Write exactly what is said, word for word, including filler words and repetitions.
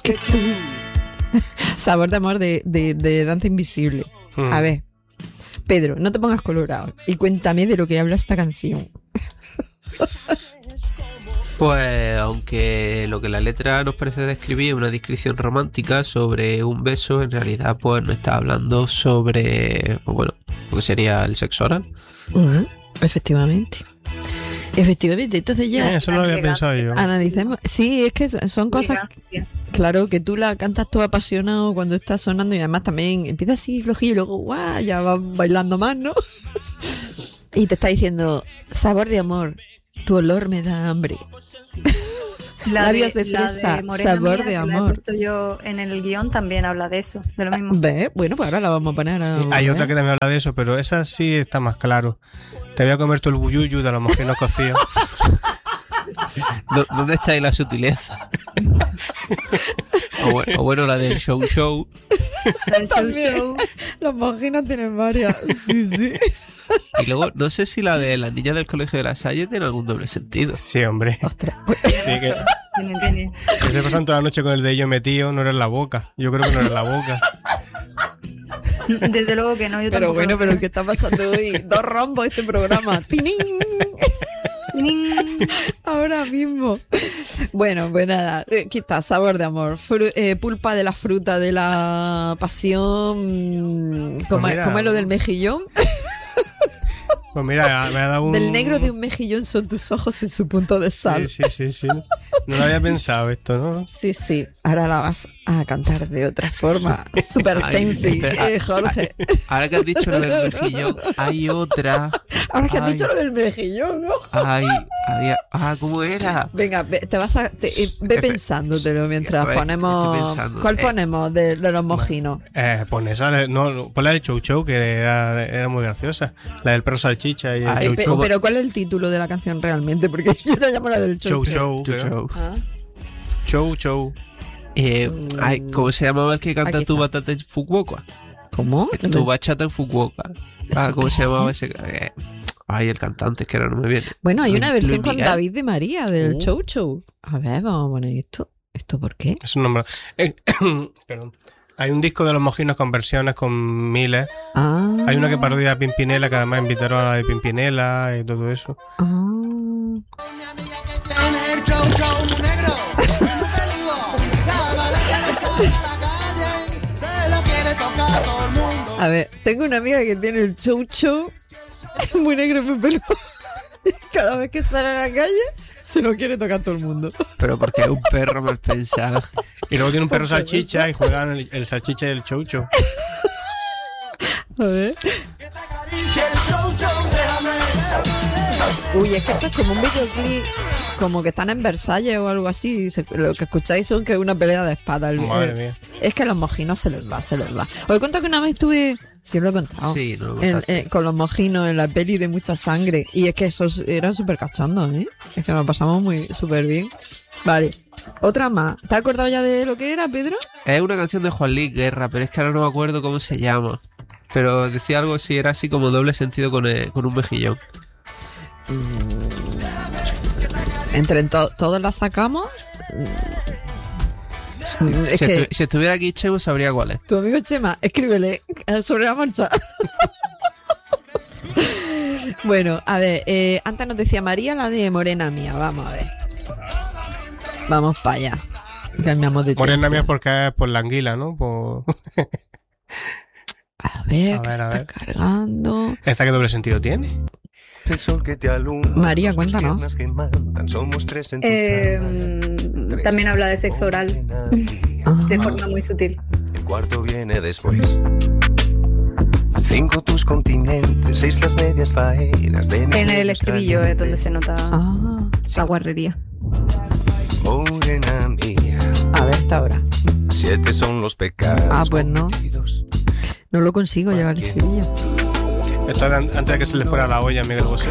que tú. Sabor de amor de, de, de Danza Invisible. Hmm. A ver, Pedro, no te pongas colorado y cuéntame de lo que habla esta canción. Pues aunque lo que la letra nos parece describir es una descripción romántica sobre un beso, en realidad pues no está hablando sobre, pues bueno, lo que sería el sexo oral. Uh-huh. Efectivamente. Efectivamente, entonces ya... Eh, eso lo había pensado yo. Analicemos. Sí, es que son cosas... Claro, que tú la cantas todo apasionado cuando estás sonando y además también empieza así flojillo y luego guau, ya vas bailando más, ¿no? Y te está diciendo, sabor de amor, tu olor me da hambre. La Labios de, de fresa, de sabor mía, de que amor. La he puesto yo en el guión, también habla de eso, de lo mismo. ¿Ves? Bueno, pues ahora la vamos a poner. A... Sí, hay otra que también habla de eso, pero esa sí está más claro. Te voy a comer todo el buyuyu de los mojinos cocidos. ¿Dónde está ahí la sutileza? o, bueno, o bueno, la del show show. La del show show. Los mojinos tienen varias. Sí, sí. Y luego, no sé si la de las niñas del colegio de La Salle tiene algún doble sentido. Sí, hombre. Ostras. Sí, que, tiene, tiene. que se pasan toda la noche con el de ello metido, no era en la boca. Yo creo que no era en la boca. Desde luego que no, yo pero tampoco. Bueno, pero ¿qué está pasando hoy? Dos rombos este programa. ¡Tinín! Ahora mismo. Bueno, pues nada, aquí está, sabor de amor. Fru- eh, pulpa de la fruta de la pasión. ¿Cómo, Pues mira, ¿cómo es lo del mejillón? Pues mira, me ha dado un... Del negro de un mejillón son tus ojos en su punto de sal. Sí, sí, sí, sí. No lo había pensado esto, ¿no? Sí, sí. Ahora la vas a cantar de otra forma. Sí. Super sensi, eh, Jorge. Ahora que has dicho lo del mejillón, hay otra. Ahora que has ay, dicho lo del mejillón, ¿no? Ay, había... Ah, ¿cómo era? Venga, ve, te vas a... Te, ve pensándotelo mientras ver, ponemos... ¿Cuál eh. ponemos de, de los mojinos? Eh, pon esa, no, pon la del Chou Chou, que era, era muy graciosa. La del perro salchicha y el ay, Chou pe, Chou. Pero ¿cuál es el título de la canción realmente? Porque yo la llamo la del Chou Chou. Chou Chou. ¿Ah? Chou Chou. Eh, ay, ¿cómo se llamaba el que canta Tu Batata en Fukuoka? ¿Cómo? Tu Bachata en Fukuoka. Ah, ¿cómo qué? se llamaba ese? Eh, ay, el cantante, es que ahora no me viene. Bueno, hay una versión con Miguel. David de María del uh. Chou Chou. A ver, vamos a poner esto. ¿Esto por qué? Es un nombre. Eh, perdón. Hay un disco de los mojinos con versiones con miles. Ah. Hay una que parodia a Pimpinela, que además invitaron a la de Pimpinela y todo eso. Ah. A ver, tengo una amiga que tiene el Chou Chou muy negro y muy peludo. Cada vez que sale a la calle se lo quiere tocar todo el mundo. Pero porque es un perro mal pensado. Y luego tiene un perro salchicha y juegan el, el salchicha y el Chou Chou. A ver. Uy, es que esto es como un videoclip, como que están en Versalles o algo así. Se, lo que escucháis son que es una pelea de espadas. Madre mía. Es que a los mojinos se les va, se les va. Os he contado que una vez estuve, sí os lo he contado, sí, no lo en, eh, con los mojinos en la peli de Mucha Sangre. Y es que esos eran súper cachondos, ¿eh? Es que nos pasamos muy súper bien. Vale, otra más. ¿Te has acordado ya de lo que era, Pedro? Es una canción de Juan Luis Guerra, pero es que ahora no me acuerdo cómo se llama. Pero decía algo así, era así como doble sentido con, el, con un mejillón. Entre to- todos la sacamos. Es si, que estu- si estuviera aquí Chemo sabría cuál es. tu amigo Chema, escríbele sobre la marcha. Bueno, a ver, eh, antes nos decía María la de Morena Mía. Vamos a ver. Vamos para allá. Cambiamos de Morena tiempo. Mía es porque es por la anguila, ¿no? Por... A ver, A que ver, se a está ver. cargando. ¿Esta qué doble sentido tiene? El sol que te alumbra, María, tus cuéntanos. piernas que mandan, somos tres en tu Eh, cama. también habla de sexo oral, Ah. de forma muy sutil. El cuarto viene después. Cinco tus continentes, seis las medias faenas de mis En el medios estribillo es donde se nota Ah. la guarrería. Morena mía, A ver, hasta ahora. siete son los pecados. Ah, pues no. cometidos. No lo consigo llevar el estribillo. Esto era antes de que se le fuera la olla a Miguel Bosé.